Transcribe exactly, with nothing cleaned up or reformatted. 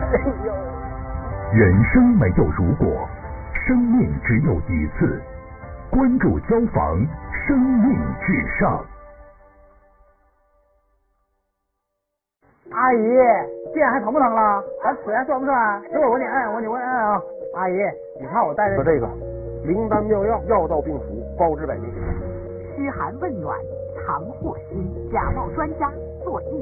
哎呦， 人生没有如果，生命只有一次。关注交房，生命至上。 阿姨，店还疼不疼了？咱吃还算不算？给我闻你按，我你闻按啊！阿姨，你看我带着这个灵丹妙药，药到病除，包治百病。 嘘寒问暖，藏祸心，假冒专家做义